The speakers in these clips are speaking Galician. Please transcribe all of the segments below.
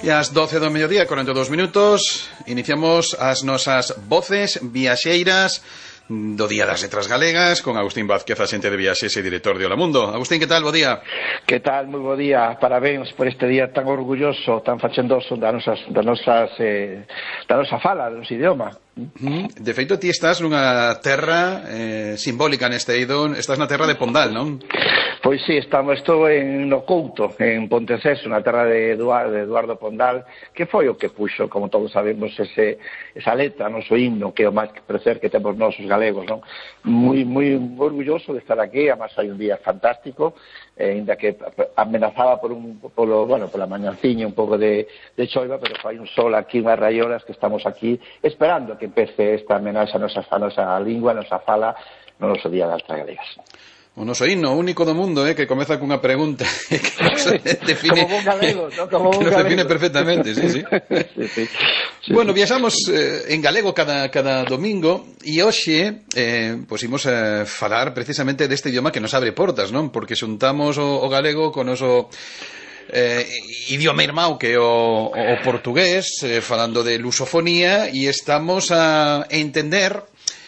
E ás 12 do mediodía, 42 minutos, iniciamos as nosas voces viaxeiras do Día das Letras Galegas con Agustín Vázquez, axente de viaxes e director de Hola Mundo. Agustín, que tal? Bo día. Que tal? Moi bo día. Parabéns por este día tan orgulloso, tan fachendoso da nosa fala, do noso idioma. De feito, ti estás nunha terra simbólica neste eido, estás na terra de Pondal, non? Pois sí, estou no Couto, en Ponteceso, na terra de Eduardo Pondal, que foi o que puxo, como todos sabemos, esa letra, noso himno, que é o máis precer que temos nosos galegos, non? Moi orgulloso de estar aquí, además hai un día fantástico, ainda que amenazaba pola mañanciña un pouco de choiva, pero fai un sol aquí, unhas raiolas, que estamos aquí esperando que empece esta homenaxe a nosa lingua, a nosa fala, no noso Día das Letras Galegas. O noso himno único do mundo, que comeza cunha pregunta que nos define, como un galego, ¿no? Como que un nos galego. define perfectamente, sí. Sí. Bueno, viaxamos en galego cada domingo e hoxe pois imos falar precisamente deste idioma que nos abre portas, non? Porque xuntamos o galego con o noso idioma irmão que é o portugués, falando de lusofonía, e estamos a entender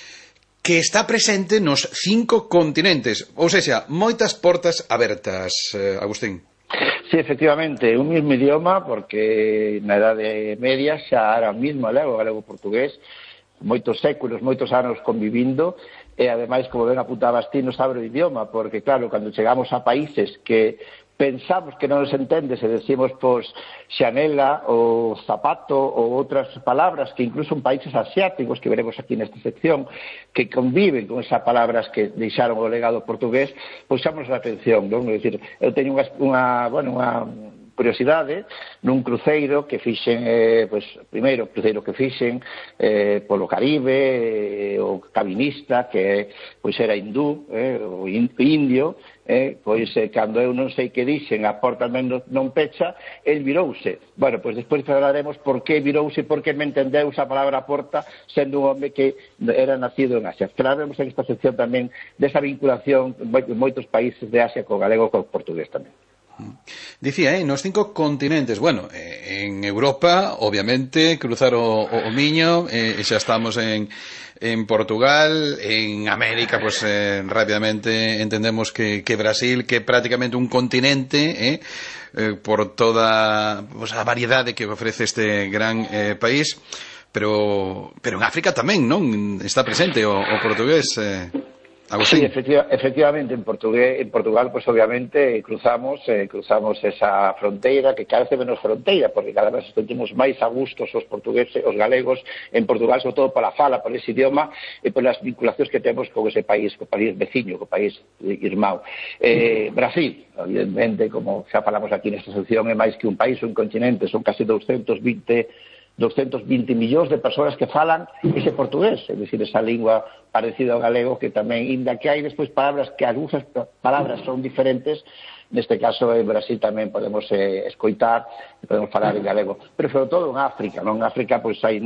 que está presente nos 5 continentes, ou seja, moitas portas abertas, Agustín. Sí, efectivamente, un mismo idioma, porque na Edade Media xa era o mismo galego-portugués, moitos séculos, moitos anos convivindo, e ademais, como ben apuntabas ti, nos abre o idioma, porque claro, cando chegamos a países que pensamos que non nos entendes e decimos, pois, xanela ou zapato ou outras palabras que incluso en países asiáticos, que veremos aquí nesta sección, que conviven con esas palabras que deixaron o legado portugués, pois xamos a atención, non? É dicir, eu teño unha curiosidade nun cruceiro que fixen, primeiro cruceiro que fixen polo Caribe, o cabinista que pois era hindú, o indio, pois cando eu non sei que dixen a porta non pecha, el virouse. Bueno, pois despois falaremos por que virouse, por que me entendeu esa palabra porta sendo un home que era nacido en Asia. Falaremos en esta sección tamén desa vinculación en moitos países de Asia co galego e co portugués tamén. Dicía, nos 5 continentes, bueno, en Europa, obviamente, cruzar o Miño, xa estamos en Portugal, en América, pues rápidamente entendemos que Brasil, que é prácticamente un continente, por toda a variedade que ofrece este gran país, pero en África tamén, non? Está presente o portugués, Agustín. Sí, efectivamente, en Portugal, pues obviamente cruzamos esa fronteira, que cada vez menos fronteira, porque cada vez sentimos máis a gustos os portugueses, os galegos en Portugal, sobre todo pola fala, por ese idioma e polas vinculacións que temos con ese país, co país veciño, co país irmão. Brasil, evidentemente, como xa falamos aquí nesta sección, é máis que un país, un continente, son casi 220 millóns de persoas que falan ese portugués, é dicir, esa lingua parecida ao galego, que tamén, inda que hai despois palabras que algunhas palabras son diferentes, neste caso en Brasil tamén podemos escoitar e podemos falar en galego, pero sobre todo en África, non? En África pois hai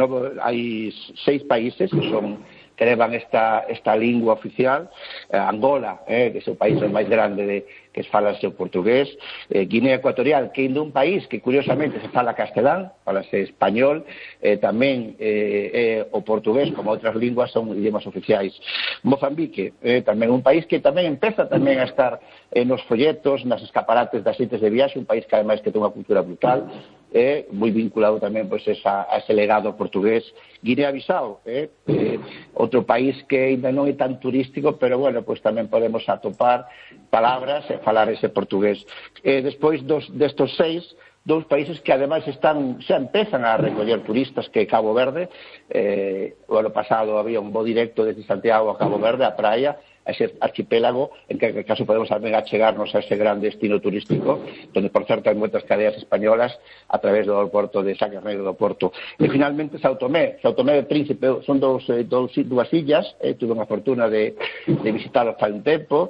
6 países que levan esta lingua oficial, Angola, que é o país máis grande que fala o portugués, Guinea Ecuatorial, que é un país que curiosamente se fala castelán, falase español, tamén o portugués, como outras linguas, son idiomas oficiais. Mozambique, tamén un país que tamén empeza tamén a estar nos folletos, nas escaparates das sites de viaxe, un país que ademais que ten unha cultura brutal, moi vinculado tamén pois, a ese legado portugués. Guinea-Bissau, outro país que ainda non é tan turístico, pero bueno, pois tamén podemos atopar palabras e falar ese portugués. Despois destos 6, 2 países que ademais xa empezan a recoller turistas, que é Cabo Verde. O ano pasado había un voo directo desde Santiago a Cabo Verde, a praia, a ese archipélago, en que caso podemos tamén achegarnos a ese gran destino turístico, donde por certo hai moitas cadeas españolas a través do aeroporto de Sá Carneiro do Porto. E finalmente São Tomé de Príncipe, son dúas illas, tuve unha fortuna de visitarlo fai un tempo.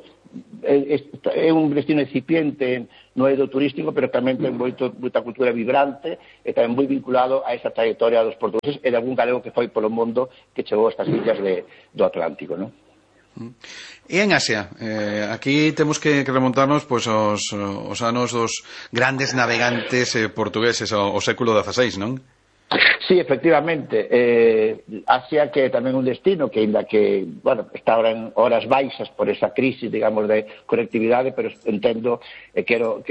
É un destino incipiente no eido turístico, pero tamén ten moita cultura vibrante e tamén moi vinculado a esa trayectoria dos portugueses e de algún galego que foi polo mundo que chegou a estas illas do Atlántico, non? E en Asia, aquí temos que remontarnos pois os anos dos grandes navegantes portugueses ao século XVI, non? Sí, efectivamente, Asia que é tamén un destino que, ainda que, bueno, está ahora en horas baixas por esa crisis, digamos, de conectividade, pero entendo e quero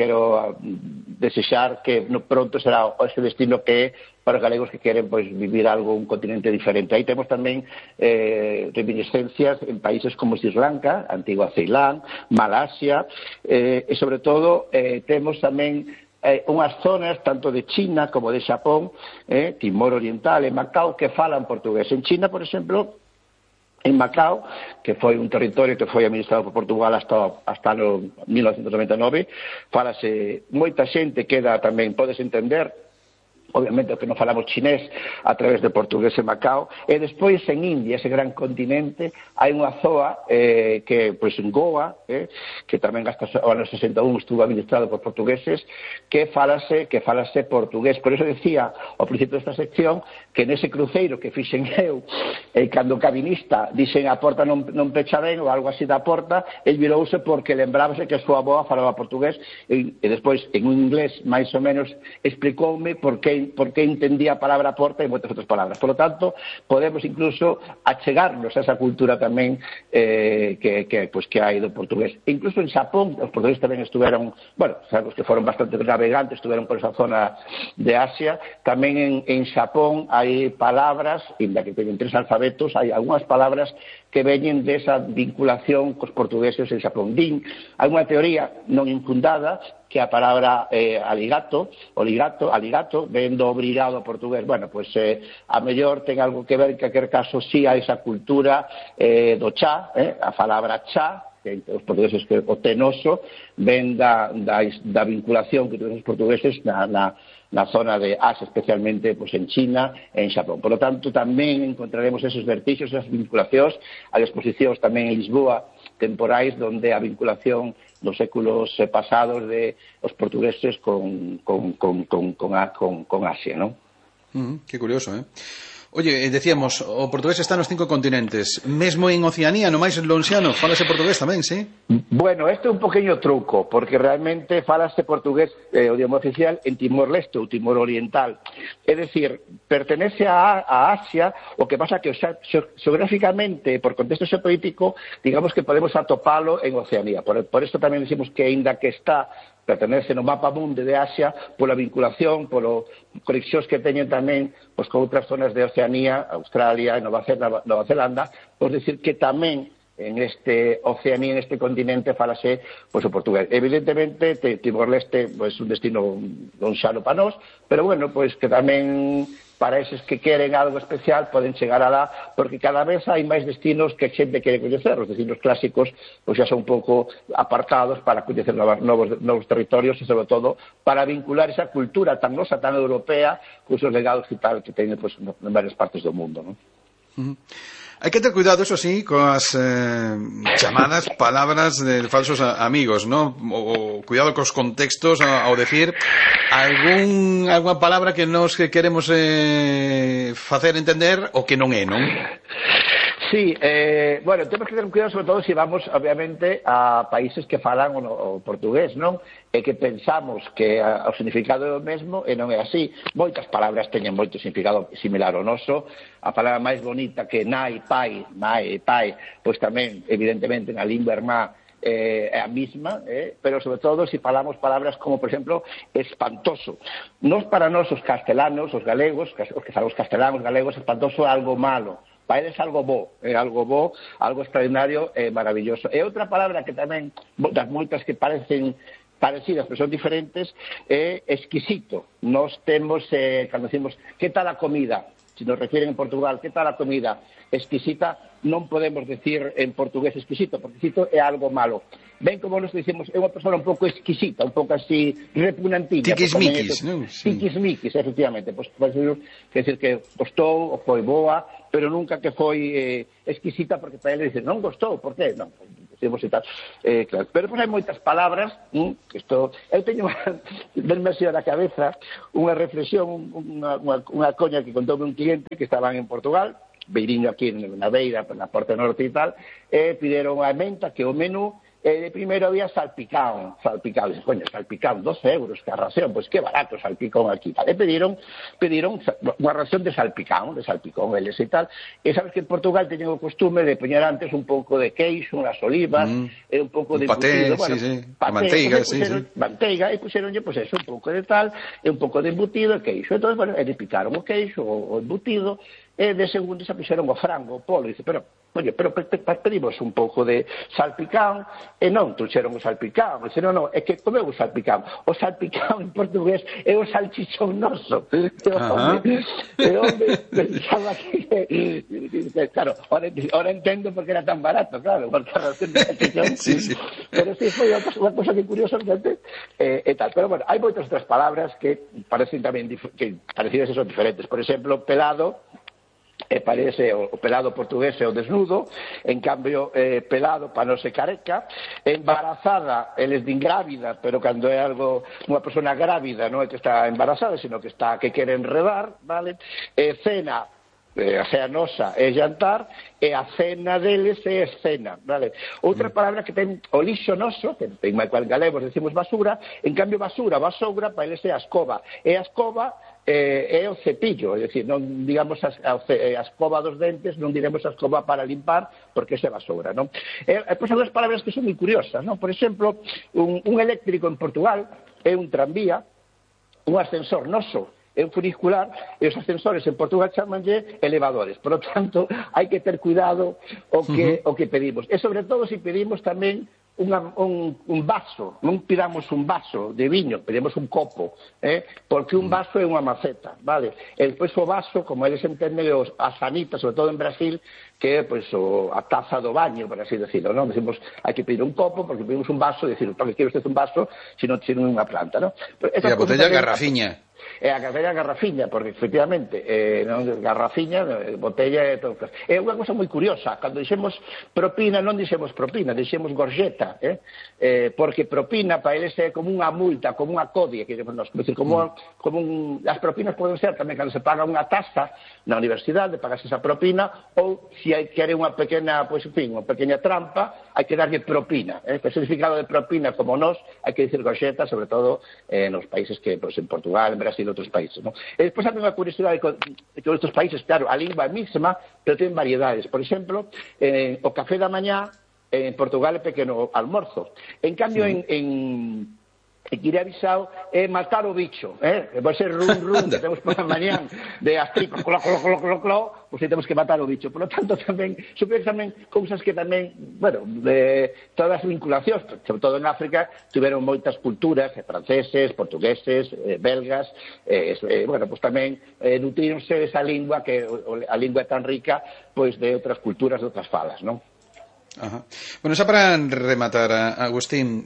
desexar que pronto será ese destino que é para os galegos que queren pois vivir algo, un continente diferente. Aí temos tamén reminiscencias en países como Sri Lanka, antigua Ceilán, Malasia, e sobre todo temos tamén unhas zonas tanto de China como de Xapón, Timor Oriental e Macao, que falan portugués. En China, por exemplo, en Macao, que foi un territorio que foi administrado por Portugal hasta no 1999, falase moita xente, queda tamén, podes entender, obviamente que non falamos chinés a través de portugués en Macao, e despois en India, ese gran continente, hai unha zoa que, pois en Goa, que tamén hasta o ano 61 estuvo administrado por portugueses, que falase portugués. Por eso decía ao principio desta sección que nese cruceiro que fixen eu, cando o cabinista dixen a porta non pecha ben ou algo así da porta, el virouse porque lembrábase que a súa avoa falaba portugués, e despois en un inglés máis ou menos explicoume por que entendía a palabra porta e moitas outras palabras. Por lo tanto, podemos incluso achegarnos a esa cultura tamén que hai do portugués. E incluso en Xapón, os portugueses tamén estuveron, bueno, sabemos que foron bastante navegantes, estuveron por esa zona de Asia. Tamén en Xapón hai palabras, inda que teñen 3 alfabetos, hai algunhas palabras que veñen desa vinculación cos portugueses en Xapón. Hai unha teoría non infundada que a palabra aligato, vendo obrigado ao portugués. Bueno, pois a mellor ten algo que ver, que a quer caso sí a esa cultura do chá, a palabra chá, que os portugueses que o tenoso, ven da vinculación que tuvieron os portugueses na zona de Asia, especialmente pues, en China e en Xapón. Por lo tanto, tamén encontraremos esos vertixos, esas vinculacións, as exposicións tamén en Lisboa, temporais, donde a vinculación dos séculos pasados de os portugueses con Asia, non? Que curioso, Oye, decíamos, o portugués está nos 5 continentes. Mesmo en Oceanía, no máis lonxiano, fálase portugués tamén, sí? Bueno, este é un poqueño truco, porque realmente fálase portugués, o idioma oficial, en Timor-Leste ou Timor Oriental. É dicir, pertenece a Asia, o que pasa que xeográficamente, por contexto xeopolítico, digamos que podemos atopalo en Oceanía. Por isto tamén decimos que, aínda que está pertenece no mapa mundi de Asia pola vinculación, polo conexións que teñen tamén pois, con outras zonas de Oceanía, Australia e Nova Zelanda, pois decir que tamén en este Oceanía, en este continente, falase pois, o portugués. Evidentemente, Timor-Leste pois, un destino lonxano para nós, pero bueno, pois que tamén para eses que queren algo especial poden chegar alá, porque cada vez hai máis destinos que a xente quere coñecer. Os destinos clásicos pois xa son un pouco apartados para coñecer novos territorios e, sobre todo, para vincular esa cultura tan nosa, tan europea, con os legados e tal que teñen pois, en varias partes do mundo, non? Hai que ter cuidado, eso sí, coas chamadas palabras de falsos amigos, ¿no? O cuidado cos contextos ao decir algunha palabra que nos queremos facer entender o que non é, non? Sí, bueno, temos que ter cuidado sobre todo se vamos, obviamente, a países que falan o portugués, non? E que pensamos que o significado é o mesmo e non é así. Moitas palabras teñen moito significado similar ao noso. A palabra máis bonita que nai, pai, pois tamén, evidentemente, na lingua irmá é a mesma, pero sobre todo se falamos palabras como, por exemplo, espantoso. Para nós, os castelanos, os galegos, os que falamos castelanos, galegos, espantoso é algo malo. Para eles algo bo, algo extraordinario e maravilloso. E outra palabra que tamén, das moitas que parecen parecidas, pero son diferentes, é exquisito. Nós temos, cando decimos, que tal a comida? Se nos refieren en Portugal, que tal a comida? Exquisita, non podemos decir en portugués exquisito, porque exquisito é algo malo. Ben como nos dicimos, é unha persona un pouco exquisita, un pouco así repugnantilla. Tiquismiquis, non? Tiquismiquis, efectivamente. Pois pode decir que gostou ou foi boa, pero nunca que foi exquisita, porque para ele dice, non gostou, por que? Non, decimos e tal. Claro. Pero depois hai moitas palabras, eu teño verme así na cabeza unha reflexión, unha coña que contoume un cliente que estaban en Portugal, beiriño aquí na beira, na Porta Norte e tal, e pideron a menta que o menú de primeiro había salpicón, dice, coño, salpicón, 12 euros que a ración, pois que barato salpicón aquí, tal. E pediron unha ración de salpicón eles e tal, e sabes que en Portugal teñen o costume de poñer antes un pouco de queixo, unhas olivas, e un pouco de embutido, paté, manteiga, manteiga, e puxeronlle, pois eso, un pouco de tal, e un pouco de embutido e queixo, entón, bueno, eles picaron o queixo, o embutido, e de segundo se puxeron o frango, o polo, e dice, pero pedimos un pouco de salpicón, e non trouxeron o salpicón, dice, non, é que comeu o salpicón en portugués é o salchichón noso, e o home pensaba que, claro, ahora entendo porque era tan barato, claro, porque a razón de salchichón, pero sí, foi unha cosa que curiosamente, e tal, pero bueno, hai moitas outras palabras que parecen tamén, que parecidas e son diferentes, por exemplo, pelado, parece o pelado portugués é o desnudo, en cambio pelado para non ser careca, embarazada eles din grávida, pero cando é algo unha persona grávida non é que está embarazada, sino que quere enredar, vale? Cena, a sea nosa é jantar, e a cena deles é escena, vale? Outra palabra que ten o lixo noso, que en galegos decimos basura, en cambio basoura, para eles é a escoba, e a escoba é o cepillo, é dicir, non digamos a escoba dos dentes, non diremos a escoba para limpar, porque ese é basoura, non? Pois hai dúas palabras que son moi curiosas, non? Por exemplo, un eléctrico en Portugal é un tranvía, un ascensor noso é un funicular, e os ascensores en Portugal chamanlle elevadores. Por lo tanto, hai que ter cuidado o que pedimos. E sobre todo, se pedimos tamén un vaso, non pidamos un vaso de viño, pedimos un copo, porque un vaso é unha maceta, vale? E despois o vaso, como eles entenden, as sanitas, sobre todo en Brasil, que é a taza do baño, por así decirlo, non? Decimos, hai que pedir un copo, porque pedimos un vaso, e decir, para que quero usted un vaso, se non tiene unha planta, non? E a botella garrafiña. A botella garrafiña, porque efectivamente garrafiña, botella é todo. É unha cosa moi curiosa, cando dixemos propina non dixemos propina, dixemos gorjeta, porque propina para eles é como unha multa, como unha codia, que dicir, as propinas poden ser tamén cando se paga unha taxa na universidade, pagas esa propina, ou se quere unha pequena, pois en fin, unha pequena trampa, hai que darlle propina, o significado de propina como nós, hai que dicir gorjeta, sobre todo nos países que, pois en Portugal, en Brasil, outros países, non? E despois hai unha curiosidade que outros países, claro, a lingua é mesma, pero ten variedades. Por exemplo, o café da mañá en Portugal é pequeno almorzo. En cambio, en Guinea-Bissau é matar o bicho, vai ser rum, que temos por a mañán de as tripas, clo, pois temos que matar o bicho. Por lo tanto, tamén, supón tamén cousas que tamén, bueno, de todas as vinculacións, sobre todo en África, tiveron moitas culturas, franceses, portugueses, belgas, bueno, pois tamén nutríronse esa lingua, que a lingua é tan rica, pois de outras culturas, de outras falas, non? Ajá. Bueno, xa para rematar, Agustín,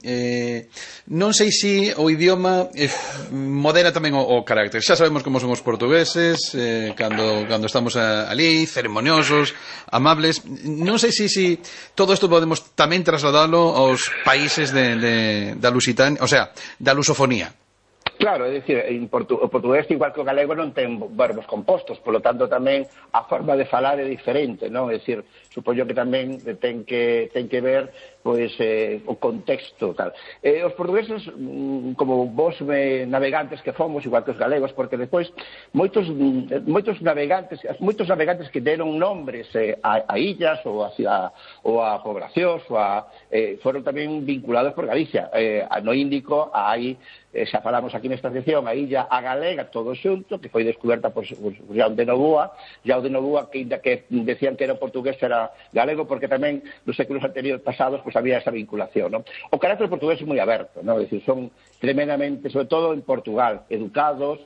non sei se o idioma modera tamén o carácter. Xa sabemos como son os portugueses, cando estamos ali, ceremoniosos, amables. Non sei se todo isto podemos tamén trasladalo aos países da lusitania, o sea, da lusofonía. Claro, é dicir, o portugués, igual que o galego, non ten verbos compostos, polo tanto tamén a forma de falar é diferente, non? É dicir, supoño que tamén ten que ver pois o contexto tal. Os portugueses, como vos navegantes que fomos, igual que os galegos, porque despois moitos navegantes que deron nombres a illas ou a poblacións foron tamén vinculados por Galicia. No Índico hai, xa falamos aquí nesta sección, a illa a Galega, todo xunto, que foi descoberta por João de Novoa, que decían que era portugués, era galego, porque tamén nos séculos anteriores pasados pues había esa vinculación, ¿no? O carácter portugués é moi aberto, ¿no? Es decir, son tremendamente, sobre todo en Portugal, educados,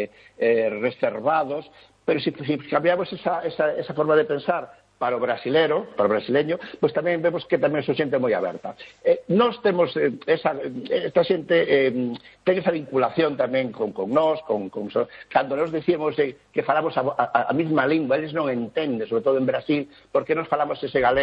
reservados, pero si cambiamos esa forma de pensar para o brasileño, pois tamén vemos que tamén son xente moi aberta. Nós temos esta xente ten esa vinculación tamén con nós, cando nós decíamos que falamos a mesma lingua, eles non entenden, sobre todo en Brasil, porque nós falamos ese galego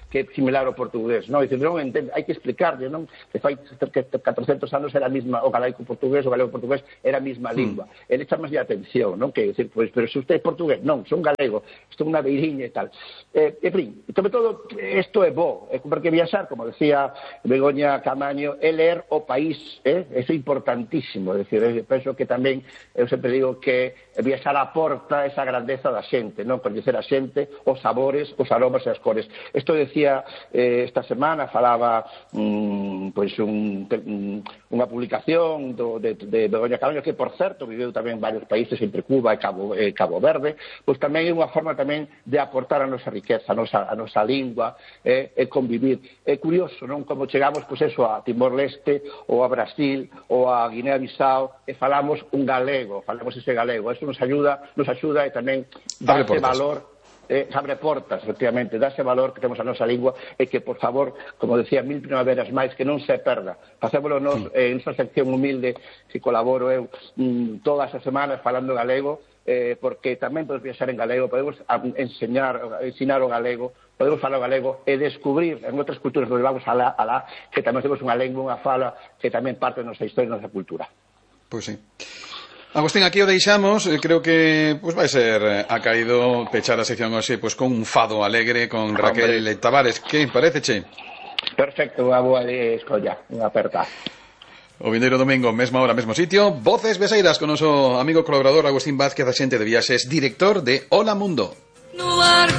que é similar ao portugués, non? Dicir, non entende, hai que explicarlle, non? Que fai 400 anos era a mesma, o galego-portugués era a mesma lingua. Ele chama a atención, non? Que dicir, pois, pero se usted é portugués, non, son galego, estou unha beiriña e tal. En fin, sobre todo, isto é bo, porque viaxar, como decía Begoña Camaño, é ler o país, eso é importantísimo, é dicir, penso que tamén, eu sempre digo que viaxar aporta esa grandeza da xente, non? Coñecer a xente, os sabores, os aromas e as cores. Isto decía esta semana, falaba pois unha publicación de Begoña Camaño, que por certo viveu tamén en varios países entre Cuba e Cabo Verde, pois tamén é unha forma tamén de aportar a nosa riqueza, a nosa lingua, e convivir. É curioso, non? Como chegamos, pois eso, a Timor-Leste ou a Brasil ou a Guinea-Bissau e falamos un galego, falamos ese galego. Eso nos axuda e tamén dá ese valor, abre portas, efectivamente, dá ese valor que temos a nosa lingua e que, por favor, como decía, 1000 primaveras máis, que non se perda. Facémolo nos, en esa sección humilde, que colaboro eu todas as semanas falando galego, porque tamén podemos viaxar en galego, podemos ensinar o galego, podemos falar o galego e descubrir en outras culturas onde vamos alá, que tamén temos unha lengua, unha fala que tamén parte da nosa historia e da nosa cultura. Pois sí. Agustín, aquí o deixamos. Creo que pues vai ser acaído pechar a sección hoxe pues, con un fado alegre con Raquel Tavares. Que parece, che? Perfecto, unha boa escolla, unha aperta. O vindeiro domingo, mesma hora, mesmo sitio. Voces Beseiras con noso amigo colaborador Agustín Vázquez, axente de viaxes, director de Hola Mundo.